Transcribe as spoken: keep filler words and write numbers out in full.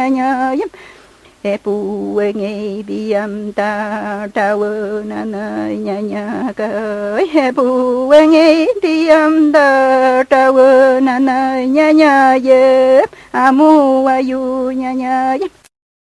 nya nya yam e pu e nge bi am ta ta wo na na nya nya ka e pu e nge bi am ta ta wo na na nya nya ye amu ayu nya nya